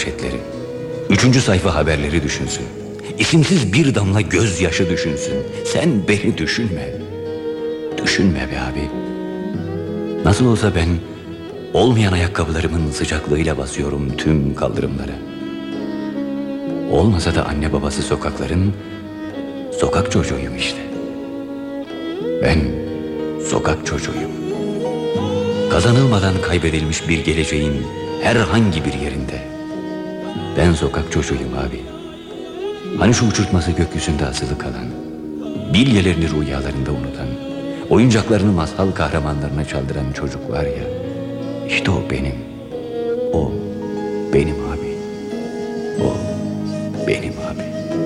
manşetleri, 3. sayfa haberleri düşünsün. İsimsiz bir damla gözyaşı düşünsün. Sen beni düşünme. Düşünme be abi. Nasıl olsa ben olmayan ayakkabılarımın sıcaklığıyla basıyorum tüm kaldırımlara. Olmasa da anne babası sokakların sokak çocuğuyum işte. Ben sokak çocuğuyum. Kazanılmadan kaybedilmiş bir geleceğin herhangi bir yerinde. Ben sokak çocuğuyum abi. Hani şu uçurtması gökyüzünde asılı kalan, bilyelerini rüyalarında unutan, oyuncaklarını masal kahramanlarına çaldıran çocuk var ya, işte o benim. O benim abi. O benim abi.